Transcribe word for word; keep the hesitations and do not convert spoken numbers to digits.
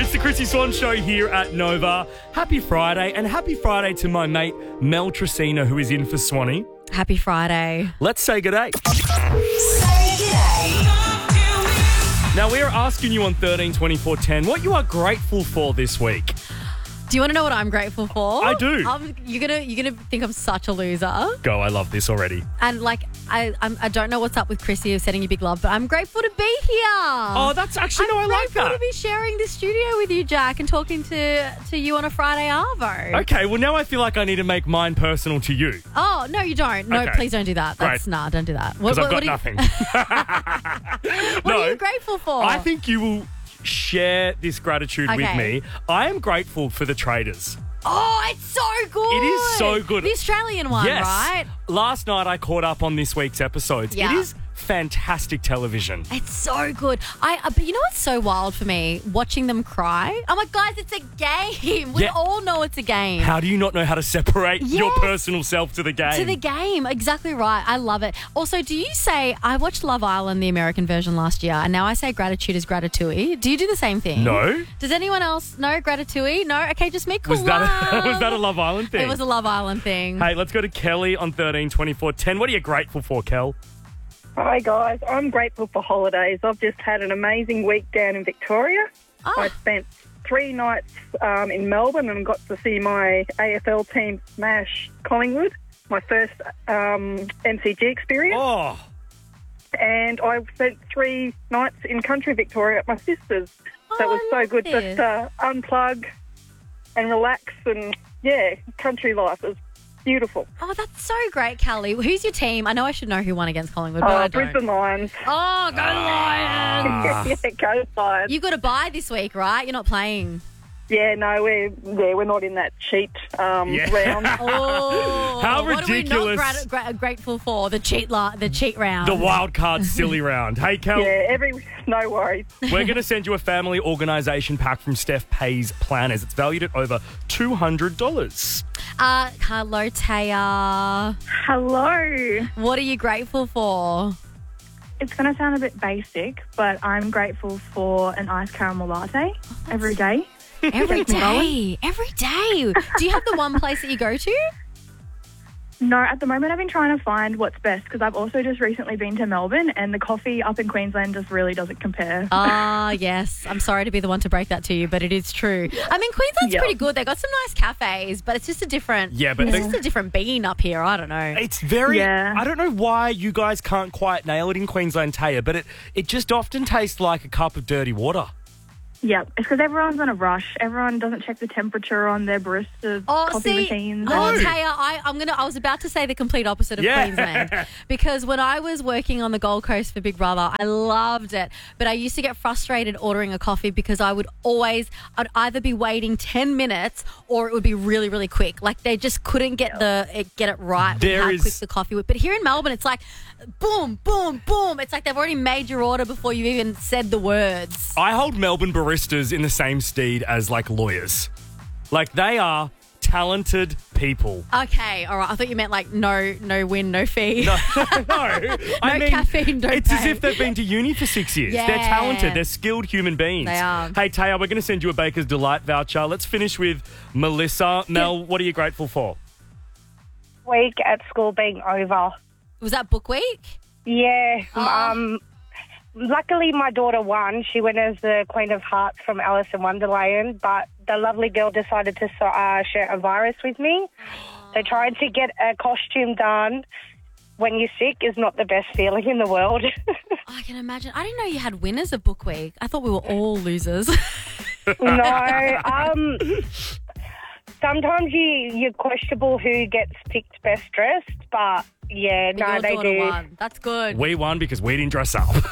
It's the Chrissy Swan Show here at Nova. Happy Friday, and happy Friday to my mate Mel Tracina, who is in for Swanee. Happy Friday. Let's say g'day. Say g'day. Now, we are asking you on thirteen twenty-four ten what you are grateful for this week. Do you want to know what I'm grateful for? I do. Um, you're gonna you're gonna think I'm such a loser, Go, I love this already. and like I I'm, I don't know what's up with Chrissy of sending you big love, but I'm grateful to be here. Oh, that's actually, no, I I'm like grateful that. to be sharing this studio with you, Jack, and talking to to you on a Friday arvo. Okay, well, now I feel like I need to make mine personal to you. Oh no, you don't. No, Okay. please don't do that. That's Great. nah, don't do that. Because I've got are you, nothing. What No. are you grateful for? I think you will share this gratitude with Okay. me. I am grateful for the traders. Oh, it's so good. It is so good. The Australian one, Yes. right? Last night I caught up on this week's episodes. Yeah. It is fantastic television. It's so good. I, uh, but you know what's so wild for me? Watching them cry. I'm like, guys, it's a game. We Yeah. all know it's a game. How do you not know how to separate your Yes. personal self to the game? To the game. Exactly right. I love it. Also, do you say, I watched Love Island, the American version last year, and now I say gratitude is gratitui. Do you do the same thing? No. Does anyone else know gratitui? No? Okay, just me. Cool. Was that, a, was that a Love Island thing? It was a Love Island thing. Hey, let's go to Kelly on thirteen twenty-four ten. What are you grateful for, Kel? Hi guys, I'm grateful for holidays. I've just had an amazing week down in Victoria. Oh. I spent three nights um, in Melbourne and got to see my A F L team smash Collingwood, my first um, M C G experience. Oh, And I spent three nights in country Victoria at my sister's. Oh, So it was I so love good this. just to unplug and relax and, yeah, country life. It was beautiful. Oh, that's so great, Kelly. Who's your team? I know I should know who won against Collingwood, but Oh, I don't. Brisbane Lions. Oh, go Lions! yeah, go Lions. You've got to buy this week, right? You're not playing. Yeah, no, we're yeah, we're not in that cheat um, Yeah. round. Oh, How what ridiculous. are we not gra- gra- grateful for? The cheat, la- the cheat round. the wild card silly round. Hey, Kel, Yeah, every no worries. we're going to send you a family organisation pack from Steph Pays Planners. It's valued at over two hundred dollars. Uh, hello, Taya. Hello. What are you grateful for? It's going to sound a bit basic, but I'm grateful for an iced caramel latte every day. Every Gets me going. day. Every day. Do you have the one place that you go to? No, at the moment I've been trying to find what's best because I've also just recently been to Melbourne and the coffee up in Queensland just really doesn't compare. Ah, yes. I'm sorry to be the one to break that to you, but it is true. I mean, Queensland's Yeah. pretty good. They got some nice cafes, but it's just a different. Yeah, but it's they- just a different bean up here. I don't know. It's very, Yeah. I don't know why you guys can't quite nail it in Queensland, Taya, but it, it just often tastes like a cup of dirty water. Yeah, it's because everyone's on a rush. Everyone doesn't check the temperature on their barista Oh, coffee see, machines. oh, No. Taya, I, I'm gonna. I was about to say the complete opposite of Yeah. Queensland because when I was working on the Gold Coast for Big Brother, I loved it. But I used to get frustrated ordering a coffee because I would always, I'd either be waiting ten minutes or it would be really, really quick. Like they just couldn't get the it, get it right with There how is- quick the coffee would. But here in Melbourne, it's like boom, boom, boom. It's like they've already made your order before you even said the words. I hold Melbourne baristas in the same steed as like lawyers. Like they are talented people. Okay, all right. I thought you meant like no, no win, no fee. No, no. I mean, caffeine, don't it's as pay. if they've been to uni for six years. They're Yeah. talented. They're skilled human beings. They are. Hey, Taya, we're going to send you a Baker's Delight voucher. Let's finish with Melissa. Mel, what are you grateful for? Week at school being over. Was that book week? Yeah. Oh. Um, luckily, my daughter won. She went as the Queen of Hearts from Alice in Wonderland, but the lovely girl decided to uh, share a virus with me. So trying to get a costume done when you're sick is not the best feeling in the world. I can imagine. I didn't know you had winners of book week. I thought we were all losers. No. Um, sometimes you, you're questionable who gets picked best dressed, but yeah, no, Your they daughter do. won. That's good. We won because we didn't dress up.